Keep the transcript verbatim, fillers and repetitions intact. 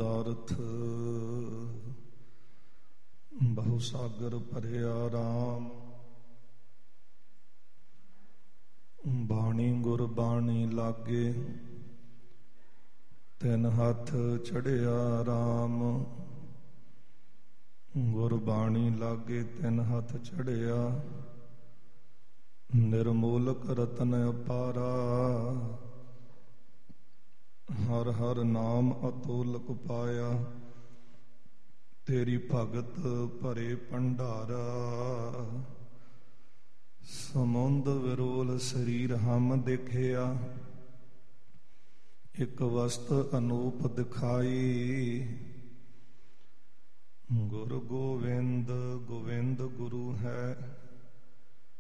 ਪਦਾਰਥ ਬਹੁ ਸਾਗਰ ਭਰਿਆ ਰਾਮ। ਬਾਣੀ ਗੁਰ ਬਾਣੀ ਲਾਗੇ ਤਿਨ ਹੱਥ ਚੜਿਆ ਰਾਮ। ਗੁਰ ਬਾਣੀ ਲਾਗੇ ਤਿਨ ਹੱਥ ਚੜਿਆ ਨਿਰਮੋਲਕ ਰਤਨ ਅਪਾਰਾ। ਹਰ ਹਰ ਨਾਮ ਅਤੋਲਕ ਪਾਇਆ ਤੇਰੀ ਭਗਤ ਭਰੇ ਭੰਡਾਰਾ। ਸਮੁੰਦ ਵਿਰੋਲ ਸਰੀਰ ਹਮ ਦੇਖਿਆ ਇੱਕ ਵਸਤ ਅਨੂਪ ਦਿਖਾਈ। ਗੁਰ ਗੋਵਿੰਦ ਗੋਵਿੰਦ ਗੁਰੂ ਹੈ